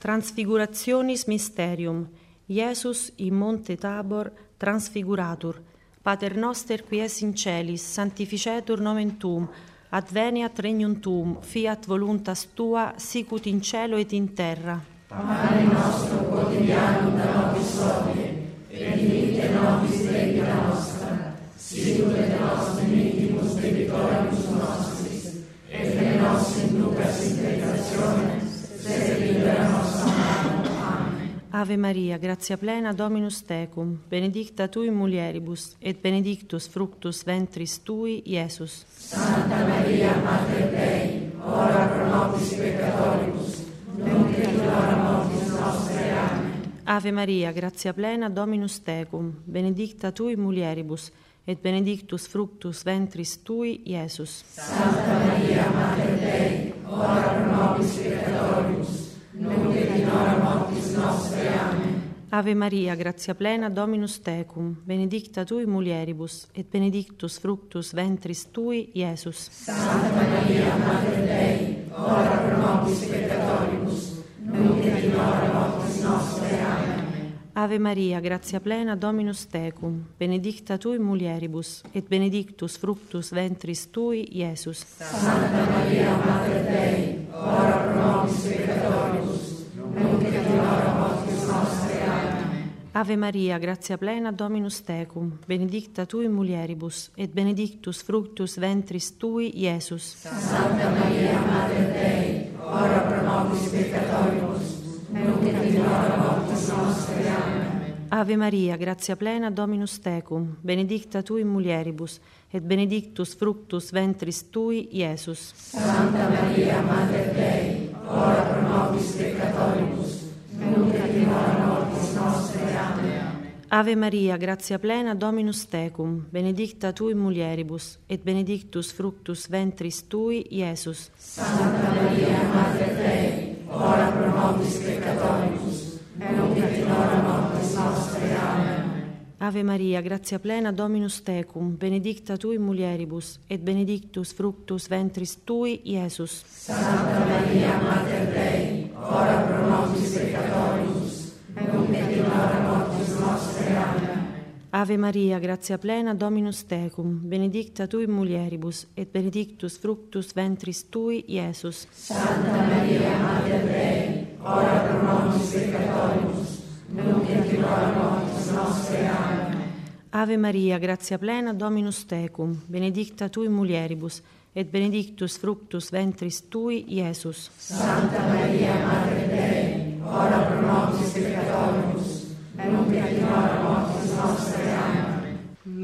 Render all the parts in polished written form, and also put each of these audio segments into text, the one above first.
Transfigurationis Mysterium, Iesus in Monte Tabor transfiguratur, Pater noster qui es in celis, sanctificetur nomen tuum, adveniat regnum tuum, fiat voluntas tua, sicut in cielo et in terra. Pane nostro quotidianum da nobis hodie, et dimitte nobis debita nostra, sicut et nos dimittimus debitoribus nostris, et ne nos inducas in tentationem, sed libera nos a malo. Amen. Ave Maria, gratia plena, Dominus tecum, benedicta tui in mulieribus, et benedictus fructus ventris tui, Iesus. Santa Maria, Mater Dei, ora pro nobis peccatoribus, nunc et in hora mortis nostre. Amen. Ave Maria, gratia plena, Dominus tecum, benedicta tui in mulieribus, et benedictus fructus ventris tui, Iesus. Santa Maria, Mater Dei, ora pro nobis peccatoribus, nunc et in hora mortis nostre. Amen. Ave Maria, gratia plena, Dominus tecum, benedicta tui in mulieribus, et benedictus fructus ventris tui, Iesus. Santa Maria, Mater Dei, ora pro nobis peccatoribus, nunc et in hora mortis nostre. Amen. Ave Maria, gratia plena, Dominus tecum, benedicta tui in mulieribus, et benedictus fructus ventris tui, Iesus. Santa Maria, Mater Dei, ora pro nobis peccatoribus, nunc et in hora mortis nostre. Amen. Ave Maria, gratia plena, Dominus tecum, benedicta tui in mulieribus, et benedictus fructus ventris tui, Iesus. Santa Maria, Mater Dei, ora pro nobis peccatoribus, nunc et in hora mortis nostre. Amen. Ave Maria, gratia plena, Dominus tecum, benedicta tui in mulieribus, et benedictus fructus ventris tui, Iesus. Santa Maria, Mater Dei, ora pro nobis peccatoribus, nunc et in hora mortis nostre. Amen. Ave Maria, gratia plena, Dominus tecum, benedicta tui in mulieribus, et benedictus fructus ventris tui, Iesus. Santa Maria, Mater Dei, ora pro nobis peccatoribus, nunc et in hora mortis nostre. Amen. Ave Maria, gratia plena, Dominus tecum, benedicta tui in mulieribus, et benedictus fructus ventris tui, Iesus. Santa Maria, Mater Dei, ora pro nobis peccatoribus, nunc et in hora mortis nostre. Amen. Ave Maria, gratia plena, Dominus tecum, benedicta tui in mulieribus, et benedictus fructus ventris tui, Iesus. Santa Maria, Mater Dei, ora pro nobis peccatoribus, nunc et in hora mortis nostre. Amen. Ave Maria, gratia plena, Dominus tecum, benedicta tui in mulieribus, et benedictus fructus ventris tui, Iesus. Santa Maria, Mater Dei, ora pro nobis peccatoribus, nunc et in hora mortis nostre. Amen.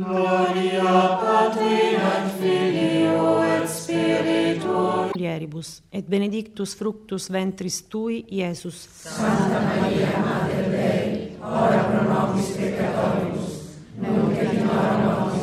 Gloria Patri et Filio et Spiritus. Mulieribus, et benedictus fructus ventris tui, Iesus. Santa Maria, Mater Dei, ora pro nobis peccatoribus,